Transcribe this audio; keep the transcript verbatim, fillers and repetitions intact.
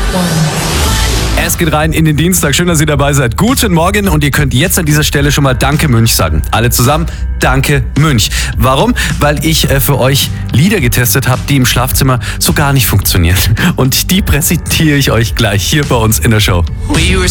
Es geht rein in den Dienstag. Schön, dass ihr dabei seid. Guten Morgen und ihr könnt jetzt an dieser Stelle schon mal Danke Münch sagen. Alle zusammen, Danke Münch. Warum? Weil ich äh, für euch Lieder getestet habe, die im Schlafzimmer so gar nicht funktionieren. Und die präsentiere ich euch gleich hier bei uns in der Show.